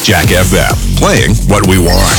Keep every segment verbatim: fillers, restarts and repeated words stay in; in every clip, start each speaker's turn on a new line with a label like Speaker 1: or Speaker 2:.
Speaker 1: Jack F M, playing what we want.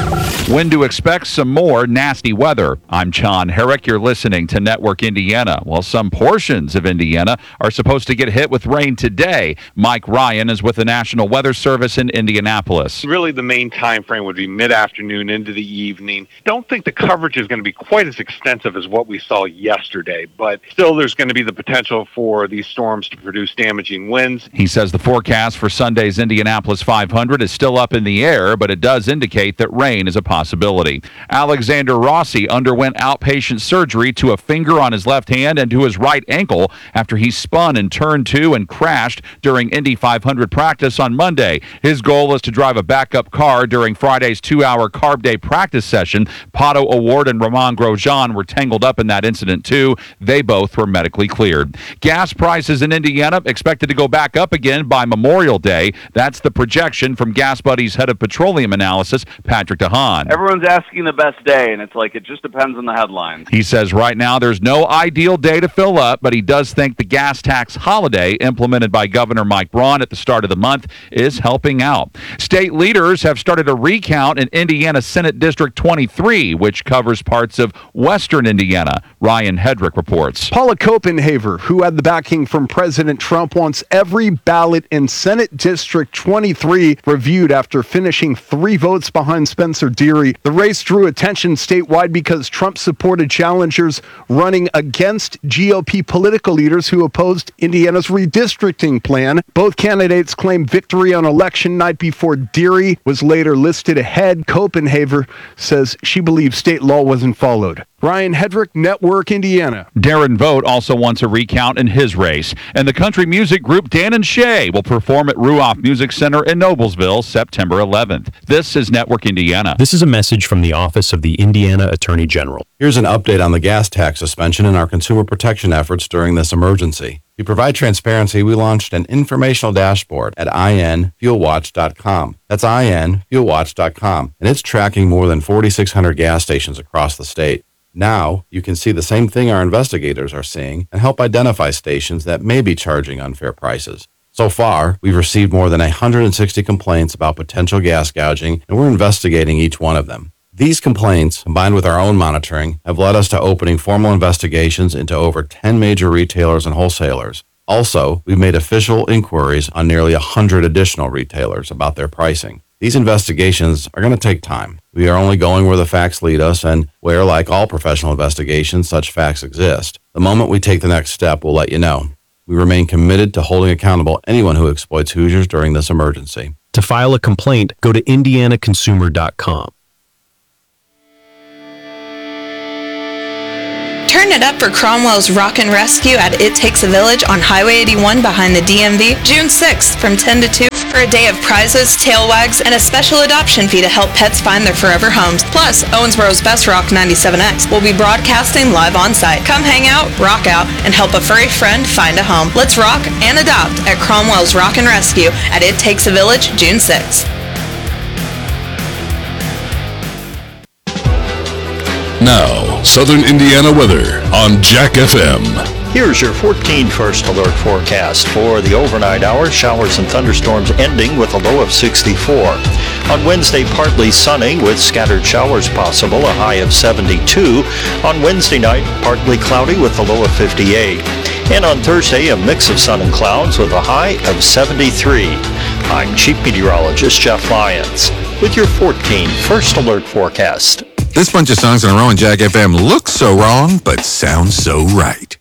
Speaker 2: When to expect some more nasty weather. I'm John Herrick. You're listening to Network Indiana. Well, some portions of Indiana are supposed to get hit with rain today. Mike Ryan is with the National Weather Service in Indianapolis.
Speaker 3: Really, the main time frame would be mid-afternoon into the evening. Don't think the coverage is going to be quite as extensive as what we saw yesterday, but still there's going to be the potential for these storms to produce damaging winds.
Speaker 2: He says the forecast for Sunday's Indianapolis five hundred is still up in the air, but it does indicate that rain is a possibility. Possibility. Alexander Rossi underwent outpatient surgery to a finger on his left hand and to his right ankle after he spun in turn two and crashed during Indy five hundred practice on Monday. His goal is to drive a backup car during Friday's two-hour Carb Day practice session. Pato Award and Romain Grosjean were tangled up in that incident too. They both were medically cleared. Gas prices in Indiana expected to go back up again by Memorial Day. That's the projection from Gas Buddy's head of petroleum analysis, Patrick DeHaan.
Speaker 4: Everyone's asking the best day, and it's like it just depends on the headlines.
Speaker 2: He says right now there's no ideal day to fill up, but he does think the gas tax holiday implemented by Governor Mike Braun at the start of the month is helping out. State leaders have started a recount in Indiana Senate District twenty-three, which covers parts of western Indiana. Ryan Hedrick reports.
Speaker 5: Paula Copenhaver, who had the backing from President Trump, wants every ballot in Senate District twenty-three reviewed after finishing three votes behind Spencer Deary. The race drew attention statewide because Trump-supported challengers running against G O P political leaders who opposed Indiana's redistricting plan. Both candidates claimed victory on election night before Deary was later listed ahead. Copenhaver says she believes state law wasn't followed. Ryan Hedrick, Network Indiana.
Speaker 2: Darren Vogt also wants a recount in his race. And the country music group Dan and Shay will perform at Ruoff Music Center in Noblesville September eleventh. This is Network Indiana.
Speaker 6: This is a message from the Office of the Indiana Attorney General.
Speaker 7: Here's an update on the gas tax suspension and our consumer protection efforts during this emergency. To provide transparency, we launched an informational dashboard at I N fuel watch dot com. That's I N fuel watch dot com, and it's tracking more than forty-six hundred gas stations across the state. Now, you can see the same thing our investigators are seeing and help identify stations that may be charging unfair prices. So far, we've received more than one hundred sixty complaints about potential gas gouging, and we're investigating each one of them. These complaints, combined with our own monitoring, have led us to opening formal investigations into over ten major retailers and wholesalers. Also, we've made official inquiries on nearly one hundred additional retailers about their pricing. These investigations are going to take time. We are only going where the facts lead us and where, like all professional investigations, such facts exist. The moment we take the next step, we'll let you know. We remain committed to holding accountable anyone who exploits Hoosiers during this emergency.
Speaker 6: To file a complaint, go to indiana consumer dot com.
Speaker 8: Turn it up for Cromwell's Rock and Rescue at It Takes a Village on Highway eighty-one behind the D M V, June sixth from ten to two for a day of prizes, tail wags, and a special adoption fee to help pets find their forever homes. Plus, Owensboro's Best Rock ninety-seven X will be broadcasting live on site. Come hang out, rock out, and help a furry friend find a home. Let's rock and adopt at Cromwell's Rock and Rescue at It Takes a Village, June sixth.
Speaker 1: Now, Southern Indiana weather on Jack F M.
Speaker 9: Here's your fourteen First Alert forecast for the overnight hours. Showers and thunderstorms ending with a low of sixty-four. On Wednesday, partly sunny with scattered showers possible, a high of seventy-two. On Wednesday night, partly cloudy with a low of fifty-eight. And on Thursday, a mix of sun and clouds with a high of seventy-three. I'm Chief Meteorologist Jeff Lyons with your fourteen First Alert forecast.
Speaker 1: This bunch of songs in a row on Jack F M looks so wrong, but sounds so right.